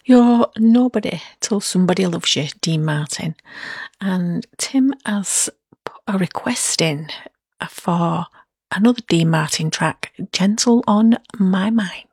You're nobody till somebody loves you, Dean Martin. And Tim has put a request in for another Dean Martin track, Gentle on My Mind.